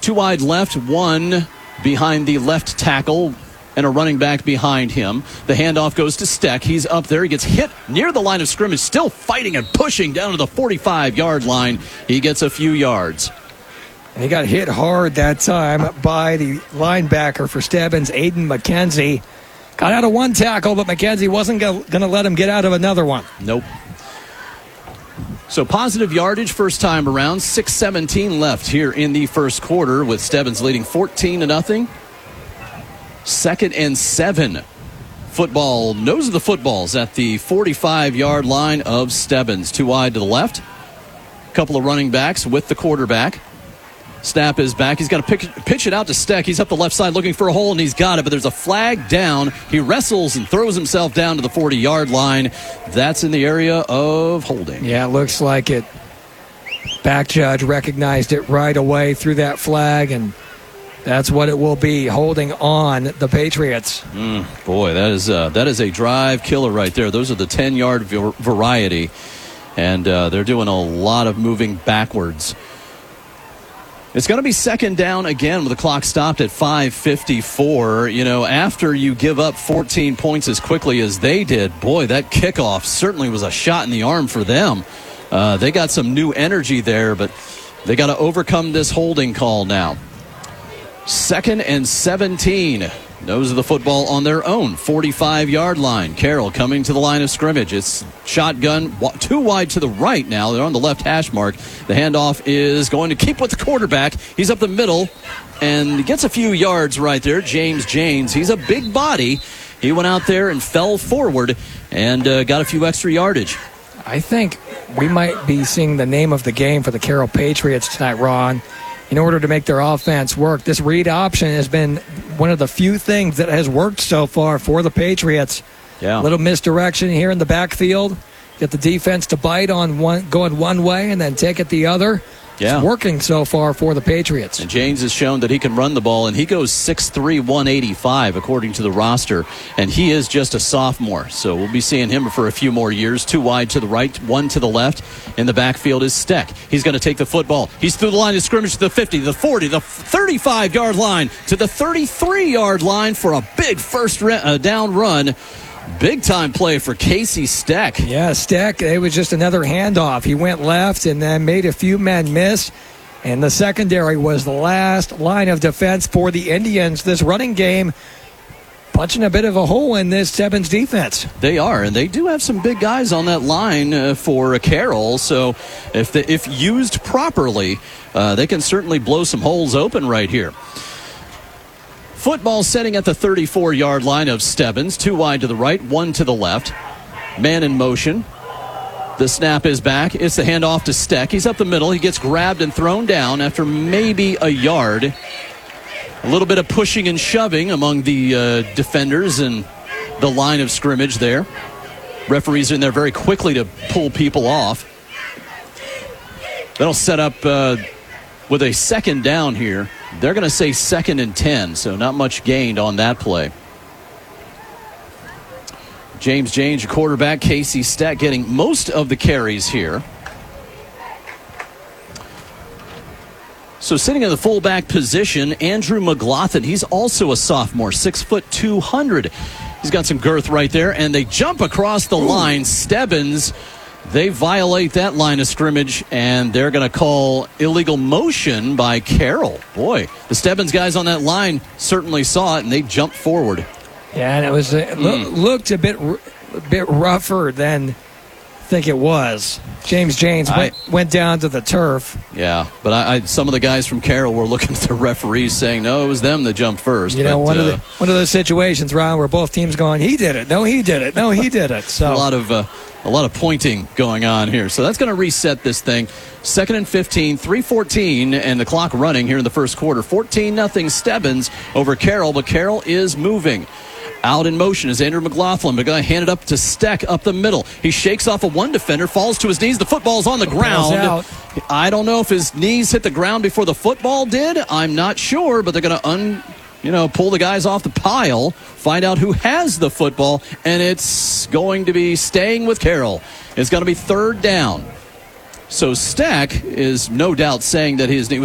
Two wide left, one behind the left tackle, and a running back behind him. The handoff goes to Steck. He's up there. He gets hit near the line of scrimmage, still fighting and pushing down to the 45-yard line. He gets a few yards. And he got hit hard that time by the linebacker for Stebbins, Aiden McKenzie. Got out of one tackle, but McKenzie wasn't going to let him get out of another one. Nope. So positive yardage first time around. 6:17 left here in the first quarter with Stebbins leading 14-0. 2nd and 7. Football, nose of the footballs at the 45-yard line of Stebbins. Two wide to the left. Couple of running backs with the quarterback. Snap is back. He's got to pitch it out to Steck. He's up the left side looking for a hole, and he's got it, but there's a flag down. He wrestles and throws himself down to the 40-yard line. That's in the area of holding. Yeah, it looks like it. Back judge recognized it right away through that flag, and that's what it will be, holding on the Patriots. Boy, that is a drive killer right there. Those are the 10-yard variety, and they're doing a lot of moving backwards. It's going to be second down again with the clock stopped at 5:54. You know, after you give up 14 points as quickly as they did, boy, that kickoff certainly was a shot in the arm for them. They got some new energy there, but they got to overcome this holding call now. 2nd and 17. Nose of the football on their own 45-yard line. Carroll coming to the line of scrimmage. It's shotgun, too wide to the right now. They're on the left hash mark. The handoff is going to keep with the quarterback. He's up the middle and gets a few yards right there. James Janes, he's a big body. He went out there and fell forward and got a few extra yardage. I think we might be seeing the name of the game for the Carroll Patriots tonight, Ron. In order to make their offense work, this read option has been one of the few things that has worked so far for the Patriots. Yeah. A little misdirection here in the backfield. Get the defense to bite on going one way and then take it the other. Yeah. It's working so far for the Patriots. And James has shown that he can run the ball, and he goes 6'3", 185 according to the roster, and he is just a sophomore. So we'll be seeing him for a few more years. Two wide to the right, one to the left. In the backfield is Steck. He's going to take the football. He's through the line of scrimmage to the 50, the 40, the 35-yard line to the 33-yard line for a big first down run. Big-time play for Casey Steck. Yeah, Steck, it was just another handoff. He went left and then made a few men miss. And the secondary was the last line of defense for the Indians. This running game punching a bit of a hole in this Stebbins defense. They are, and they do have some big guys on that line for Carroll. So if used properly, they can certainly blow some holes open right here. Football setting at the 34-yard line of Stebbins. Two wide to the right, one to the left. Man in motion. The snap is back. It's the handoff to Steck. He's up the middle. He gets grabbed and thrown down after maybe a yard. A little bit of pushing and shoving among the defenders and the line of scrimmage there. Referees are in there very quickly to pull people off. That'll set up with a second down here. They're going to say 2nd and 10, so not much gained on that play. James Janes, your quarterback. Casey Steck getting most of the carries here. So sitting in the fullback position, Andrew McLaughlin. He's also a sophomore, 6', 200. He's got some girth right there, and they jump across the line. Stebbins, they violate that line of scrimmage, and they're going to call illegal motion by Carroll. Boy, the Stebbins guys on that line certainly saw it, and they jumped forward. Yeah, and it was looked a bit rougher than I think it was. James Janes went down to the turf. Yeah, but some of the guys from Carroll were looking at the referees saying, no, it was them that jumped first. You know, one of those situations, Ron, where both teams going, he did it. No, he did it. No, he did it. So a lot of pointing going on here. So that's going to reset this thing. 2nd and 15, 3:14, and the clock running here in the first quarter. 14-0 Stebbins over Carroll, but Carroll is moving. Out in motion is Andrew McLaughlin. They're going to hand it up to Steck up the middle. He shakes off one defender, falls to his knees. The football's on the ground. I don't know if his knees hit the ground before the football did. I'm not sure, but they're going to pull the guys off the pile, find out who has the football, and it's going to be staying with Carroll. It's going to be 3rd down. So Steck is no doubt saying that his knee